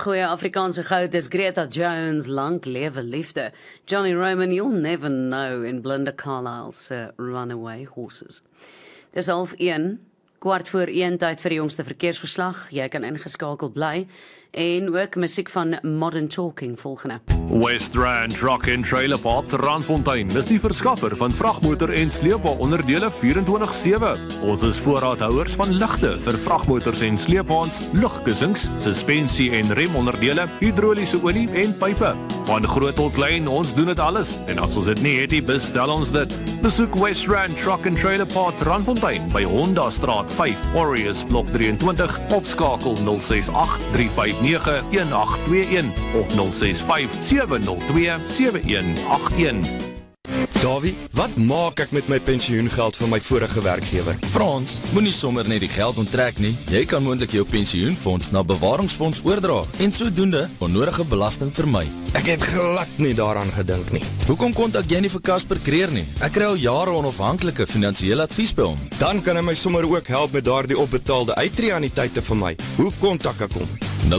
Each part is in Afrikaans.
Goeie Afrikaanse goud is Greta Jones, Lang Lewe Liefde. Johnny Roman, You'll Never Know in Belinda Carlisle's Runaway Horses. Dis 12:01, 1:15 tyd vir die jongste verkeersverslag. Jy kan ingeskakel bly en ook musiek van Modern Talking volgende. West Rand Truck and Trailer Parks Randfontein is die verskaffer van vragmotor en sleepwa-onderdele 24/7. Ons is voorraadhouers van ligte vir vragmotors en sleepwaens, lugkussings, suspensie en remonderdele, hidroliese olie en pype. Van groot tot klein, ons doen dit alles. En as ons dit nie het nie, bestel ons dit. Besoek West Rand Truck and Trailer Parks Randfontein by Honda Straat 5, Warriors Blok 23, of skakel 068-359-1821 of 065-702-7181. Davie, wat maak ek met my pensioengeld van my vorige werkgewer? Frans, moenie sommer net die geld onttrek nie. Jy kan moontlik jou pensioenfonds na bewaringsfonds oordra en sodoende onnodige belasting vermy. Ek het glad nie daaraan gedink nie. Hoekom kontak jy nie vir Casper Creer nie? Ek kry al jare onafhanklike finansiële advies by hom. Dan kan hy my sommer ook help met daardie opbetaalde uittreeanniteite vir my. Hoe kontak ek hom?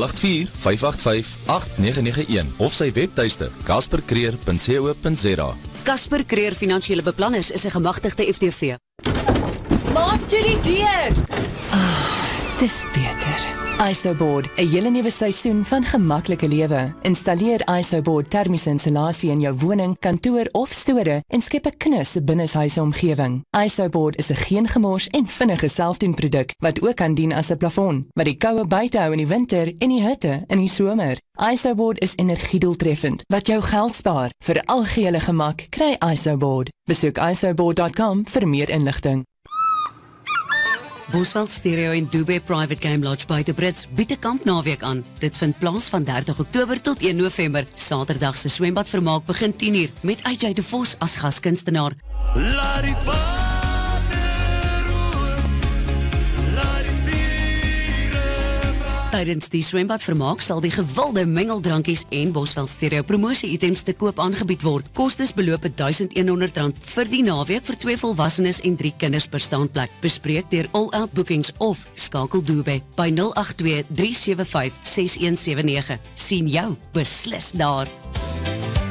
084-585-8991 of sy webtuiste caspercreer.co.za. Casper Creer Finansiële Beplanners is 'n gemagtigde FTV. Maak toe die deur! Dis beter. ISOBOARD, 'n hele nuwe seisoen van gemaklike lewe. Installeer ISOBOARD termiese insulasie in jou woning, kantoor of store en skep 'n knus binneshuise omgewing. ISOBOARD is 'n geen gemors en vinnige selfdoenproduk wat ook kan dien as 'n plafon, wat die koue buite hou in die winter en die hitte in die somer. ISOBOARD is energiedoeltreffend, wat jou geld spaar. Vir algehele gemak, kry ISOBOARD. Besoek isoboard.com vir meer inligting. Bosveld Stereo en Dubai Private Game Lodge buite Brits bied 'n kampnaweek aan. Dit vind plaas van 30 Oktober tot 1 November. Saterdag se swembadvermaak begin 10:00 met AJ de Vos as gaskunstenaar. Tydens die swembadvermaak sal die gewilde mengeldrankies en Bosveld Stereo promosie-items te koop aangebied word. Kostes beloop R1,100 vir die naweek vir 2 volwassenes en 3 kinders per staanplek. Bespreek deur All Out Bookings of skakel Dubai by 082 375 6179. Sien jou beslis daar.